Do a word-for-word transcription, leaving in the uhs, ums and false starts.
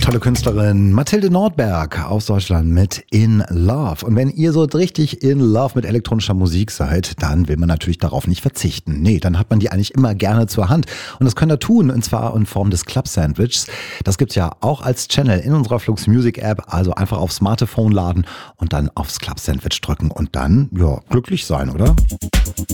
Tolle Künstlerin Mathilde Nordberg aus Deutschland mit In Love. Und wenn ihr so richtig in Love mit elektronischer Musik seid, dann will man natürlich darauf nicht verzichten. Nee, dann hat man die eigentlich immer gerne zur Hand. Und das könnt ihr tun, und zwar in Form des Club Sandwichs. Das gibt's ja auch als Channel in unserer Flux Music App. Also einfach aufs Smartphone laden und dann aufs Club Sandwich drücken und dann, ja, glücklich sein, oder?